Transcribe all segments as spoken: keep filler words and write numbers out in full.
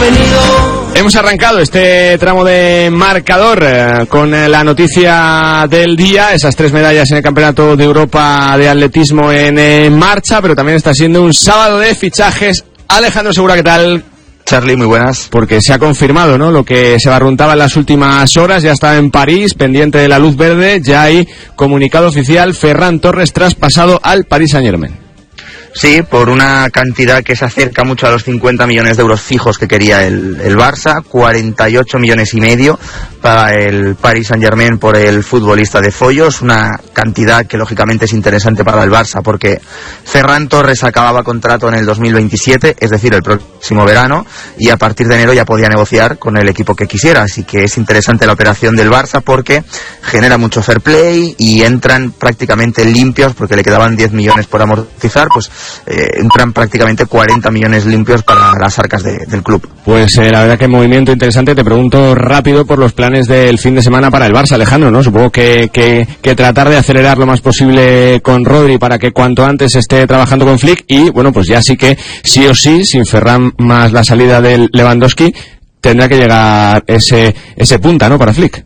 venido. Hemos arrancado este tramo de marcador eh, con eh, la noticia del día, esas tres medallas en el Campeonato de Europa de Atletismo en eh, marcha, pero también está siendo un sábado de fichajes. Alejandro Segura, ¿qué tal? Charlie, muy buenas. Porque se ha confirmado, ¿no?, lo que se barruntaba en las últimas horas. Ya está en París, pendiente de la luz verde. Ya hay comunicado oficial: Ferran Torres traspasado al Paris Saint-Germain. Sí, por una cantidad que se acerca mucho a los cincuenta millones de euros fijos que quería el, el Barça, cuarenta y ocho millones y medio para el Paris Saint-Germain por el futbolista de Foyos, una cantidad que lógicamente es interesante para el Barça porque Ferran Torres acababa contrato en el dos mil veintisiete, es decir, el próximo verano, y a partir de enero ya podía negociar con el equipo que quisiera, así que es interesante la operación del Barça porque genera mucho fair play y entran prácticamente limpios porque le quedaban diez millones por amortizar, pues Eh, entran prácticamente cuarenta millones limpios para las arcas de, del club. Pues eh, la verdad que movimiento interesante. Te pregunto rápido por los planes del fin de semana para el Barça, Alejandro, ¿no? Supongo que, que, que tratar de acelerar lo más posible con Rodri para que cuanto antes esté trabajando con Flick y, bueno, pues ya sí que sí o sí, sin Ferran más la salida del Lewandowski, tendrá que llegar ese, ese punta, ¿no?, para Flick.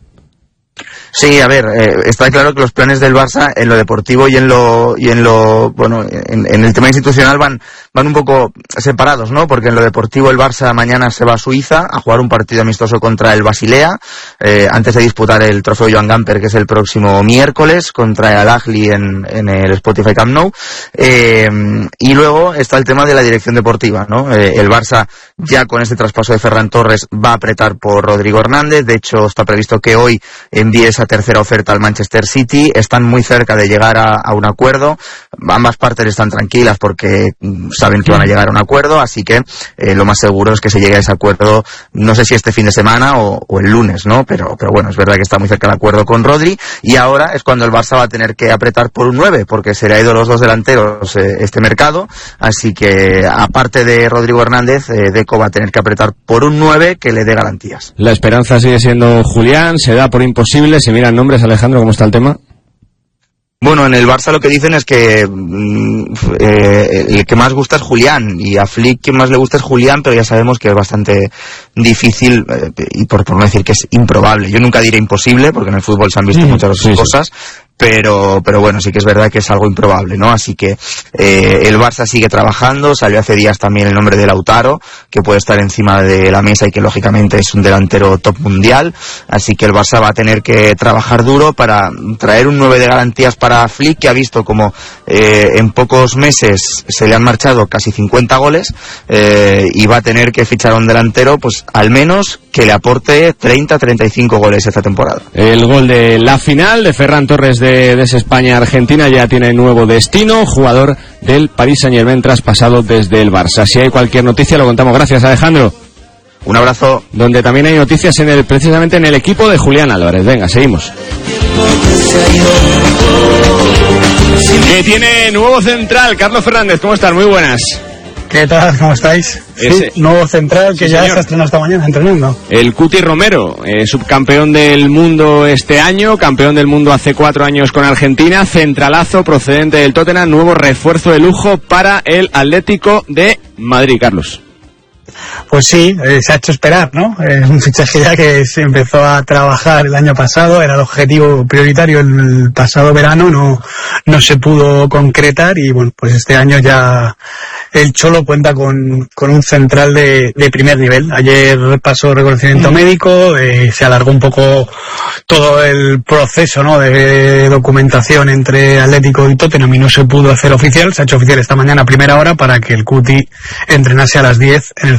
Sí, a ver, eh, está claro que los planes del Barça en lo deportivo y en lo y en lo bueno en, en el tema institucional van van un poco separados, ¿no? Porque en lo deportivo el Barça mañana se va a Suiza a jugar un partido amistoso contra el Basilea eh, antes de disputar el trofeo Joan Gamper, que es el próximo miércoles contra el Al-Ahly en, en el Spotify Camp Nou, eh, y luego está el tema de la dirección deportiva, ¿no? Eh, el Barça ya con este traspaso de Ferran Torres va a apretar por Rodrigo Hernández. De hecho está previsto que hoy envíe esa tercera oferta al Manchester City. Están muy cerca de llegar a, a un acuerdo. Ambas partes están tranquilas porque saben que van a llegar a un acuerdo, así que eh, lo más seguro es que se llegue a ese acuerdo, no sé si este fin de semana o, o el lunes, ¿no? Pero, pero bueno, es verdad que está muy cerca el acuerdo con Rodri y ahora es cuando el Barça va a tener que apretar por un nueve porque se le ha ido los dos delanteros eh, este mercado, así que aparte de Rodrigo Hernández, eh, Deco va a tener que apretar por un nueve que le dé garantías. La esperanza sigue siendo Julián, se da por imposible, se miran nombres. Alejandro, ¿cómo está el tema? Bueno, en el Barça lo que dicen es que mm, eh, el que más gusta es Julián y a Flick quien más le gusta es Julián, pero ya sabemos que es bastante difícil eh, y por, por no decir que es improbable. Yo nunca diré imposible porque en el fútbol se han visto mm, muchas sí, cosas. Sí. Pero, pero bueno, sí que es verdad que es algo improbable, ¿no? Así que eh, el Barça sigue trabajando. Salió hace días también el nombre de Lautaro, que puede estar encima de la mesa y que lógicamente es un delantero top mundial. Así que el Barça va a tener que trabajar duro para traer un nueve de garantías para Flick, que ha visto como eh, en pocos meses se le han marchado casi cincuenta goles eh, y va a tener que fichar a un delantero, pues al menos que le aporte treinta a treinta y cinco goles esta temporada. El gol de la final de Ferran Torres de de, de esa España-Argentina ya tiene nuevo destino, jugador del Paris Saint-Germain traspasado desde el Barça. Si hay cualquier noticia lo contamos. Gracias, Alejandro. Un abrazo. Donde también hay noticias en el, precisamente en el equipo de Julián Álvarez. Venga, seguimos. Que tiene nuevo central, Carlos Fernández. ¿Cómo estás? Muy buenas. ¿Qué tal? ¿Cómo estáis? Ese. Sí, nuevo central que sí, ya señor. se estrenó esta mañana entrenando. El Cuti Romero, eh, subcampeón del mundo este año, campeón del mundo hace cuatro años con Argentina, centralazo procedente del Tottenham, nuevo refuerzo de lujo para el Atlético de Madrid, Carlos. Pues sí, eh, se ha hecho esperar, ¿no? Es eh, un fichaje ya que se empezó a trabajar el año pasado, era el objetivo prioritario el pasado verano, no, no se pudo concretar y bueno, pues este año ya el Cholo cuenta con, con un central de, de primer nivel. Ayer pasó reconocimiento médico, eh, se alargó un poco todo el proceso, ¿no?, de documentación entre Atlético y Tottenham y no se pudo hacer oficial. Se ha hecho oficial esta mañana a primera hora para que el Cuti entrenase a las diez en el